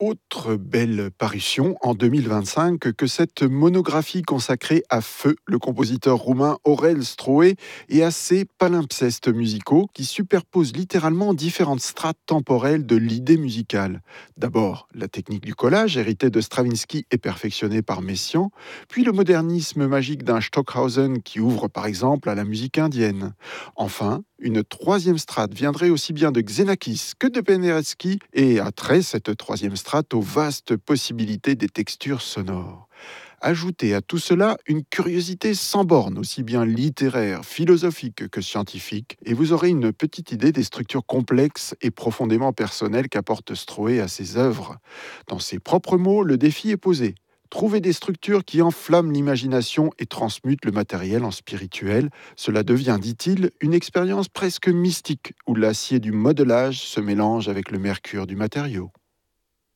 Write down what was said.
Autre belle parution en 2025 que cette monographie consacrée à feu le compositeur roumain Aurel Stroé et à ses palimpsestes musicaux qui superposent littéralement différentes strates temporelles de l'idée musicale. D'abord, la technique du collage héritée de Stravinsky et perfectionnée par Messiaen, puis le modernisme magique d'un Stockhausen qui ouvre par exemple à la musique indienne. Enfin, une troisième strate viendrait aussi bien de Xenakis que de Penderecki et attrait cette troisième strate aux vastes possibilités des textures sonores. Ajoutez à tout cela une curiosité sans borne, aussi bien littéraire, philosophique que scientifique, et vous aurez une petite idée des structures complexes et profondément personnelles qu'apporte Stroé à ses œuvres. Dans ses propres mots, le défi est posé. Trouver des structures qui enflamment l'imagination et transmutent le matériel en spirituel, cela devient, dit-il, une expérience presque mystique où l'acier du modelage se mélange avec le mercure du matériau.